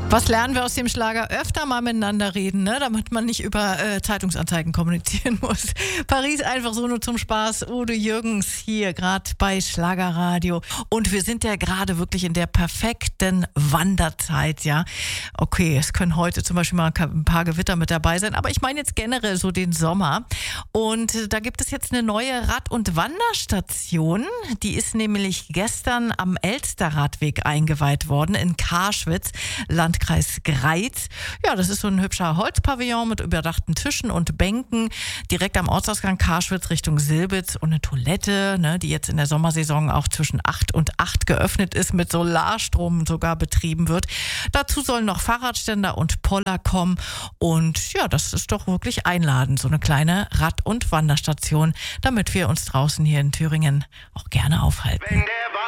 Was lernen wir aus dem Schlager? Öfter mal miteinander reden, ne? Damit man nicht über Zeitungsanzeigen kommunizieren muss. Paris einfach so nur zum Spaß. Udo Jürgens hier gerade bei Schlagerradio. Und wir sind ja gerade wirklich in der perfekten Wanderzeit, ja. Okay, es können heute zum Beispiel mal ein paar Gewitter mit dabei sein, aber ich meine jetzt generell so den Sommer. Und da gibt es jetzt eine neue Rad- und Wanderstation. Die ist nämlich gestern am Elsterradweg eingeweiht worden in Karschwitz, Landkreis Greiz. Ja, das ist so ein hübscher Holzpavillon mit überdachten Tischen und Bänken direkt am Ortsausgang Karschwitz Richtung Silbitz und eine Toilette, ne, die jetzt in der Sommersaison auch zwischen 8 und 8 geöffnet ist, mit Solarstrom sogar betrieben wird. Dazu sollen noch Fahrradständer und Poller kommen und ja, das ist doch wirklich einladend, so eine kleine Rad- und Wanderstation, damit wir uns draußen hier in Thüringen auch gerne aufhalten.